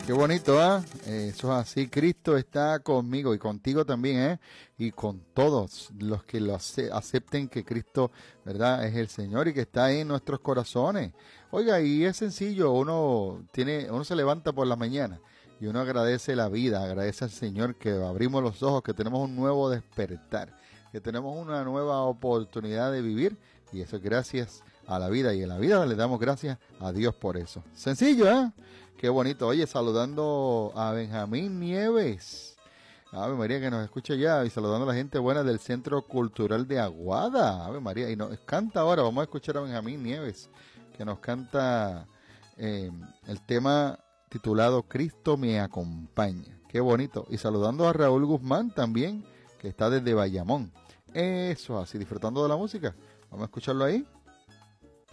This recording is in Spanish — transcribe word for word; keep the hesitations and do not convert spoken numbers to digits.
Qué bonito, ¿ah? ¿eh? Eso es así. Cristo está conmigo y contigo también, ¿eh? Y con todos los que lo ace- acepten que Cristo, ¿verdad?, es el Señor y que está en nuestros corazones. Oiga, y es sencillo, uno tiene, uno se levanta por la mañana y uno agradece la vida, agradece al Señor que abrimos los ojos, que tenemos un nuevo despertar, que tenemos una nueva oportunidad de vivir, y eso es gracias a la vida, y en la vida le damos gracias a Dios por eso. Sencillo, ¿eh? Qué bonito. Oye, saludando a Benjamín Nieves. Ave María, que nos escucha ya, y saludando a la gente buena del Centro Cultural de Aguada. Ave María, y nos canta ahora, vamos a escuchar a Benjamín Nieves, que nos canta eh, el tema titulado Cristo me acompaña. Qué bonito. Y saludando a Raúl Guzmán también, que está desde Bayamón. Eso, así, disfrutando de la música. Vamos a escucharlo ahí.